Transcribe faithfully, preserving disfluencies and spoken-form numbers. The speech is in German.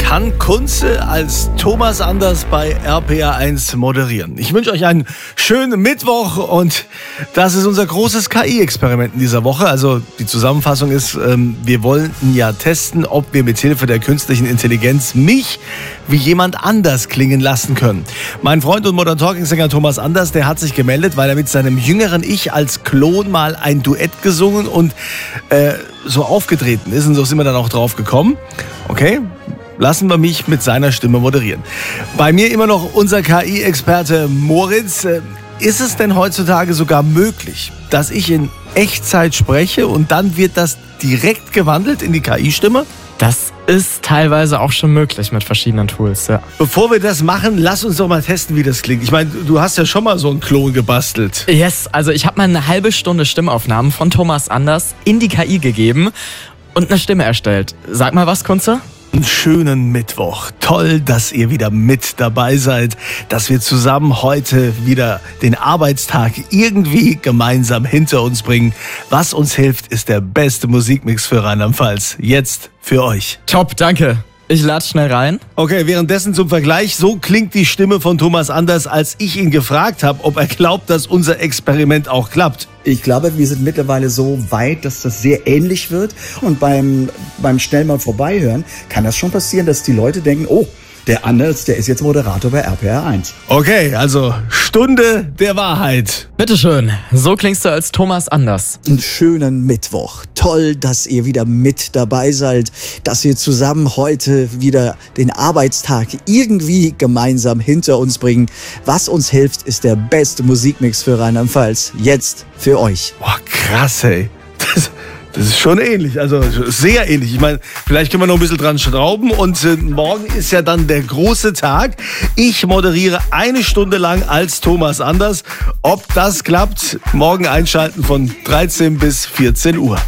Kann Kunze als Thomas Anders bei R P R eins moderieren? Ich wünsche euch einen schönen Mittwoch und das ist unser großes K I-Experiment in dieser Woche. Also die Zusammenfassung ist, ähm, wir wollten ja testen, ob wir mit Hilfe der künstlichen Intelligenz mich wie jemand anders klingen lassen können. Mein Freund und Modern Talking-Sänger Thomas Anders, der hat sich gemeldet, weil er mit seinem jüngeren Ich als Klon mal ein Duett gesungen und äh, so aufgetreten ist. Und so sind wir dann auch drauf gekommen. Okay, lassen wir mich mit seiner Stimme moderieren. Bei mir immer noch unser K I-Experte Moritz. Ist es denn heutzutage sogar möglich, dass ich in Echtzeit spreche und dann wird das direkt gewandelt in die K I-Stimme? Das ist teilweise auch schon möglich mit verschiedenen Tools, ja. Bevor wir das machen, lass uns doch mal testen, wie das klingt. Ich meine, du hast ja schon mal so einen Klon gebastelt. Yes, also ich habe mal eine halbe Stunde Stimmaufnahmen von Thomas Anders in die K I gegeben und eine Stimme erstellt. Sag mal was, Kunze? Einen schönen Mittwoch. Toll, dass ihr wieder mit dabei seid, dass wir zusammen heute wieder den Arbeitstag irgendwie gemeinsam hinter uns bringen. Was uns hilft, ist der beste Musikmix für Rheinland-Pfalz. Jetzt für euch. Top, danke. Ich lade schnell rein. Okay, währenddessen zum Vergleich, so klingt die Stimme von Thomas Anders, als ich ihn gefragt habe, ob er glaubt, dass unser Experiment auch klappt. Ich glaube, wir sind mittlerweile so weit, dass das sehr ähnlich wird. Und beim, beim schnell mal vorbeihören kann das schon passieren, dass die Leute denken, oh, der Anders, der ist jetzt Moderator bei R P R eins. Okay, also Stunde der Wahrheit. Bitteschön, so klingst du als Thomas Anders. Einen schönen Mittwoch. Toll, dass ihr wieder mit dabei seid, dass wir zusammen heute wieder den Arbeitstag irgendwie gemeinsam hinter uns bringen. Was uns hilft, ist der beste Musikmix für Rheinland-Pfalz. Jetzt für euch. Boah, krass, ey. Das Das ist schon ähnlich, also sehr ähnlich. Ich meine, vielleicht können wir noch ein bisschen dran schrauben und äh, morgen ist ja dann der große Tag. Ich moderiere eine Stunde lang als Thomas Anders. Ob das klappt, morgen einschalten von dreizehn bis vierzehn Uhr.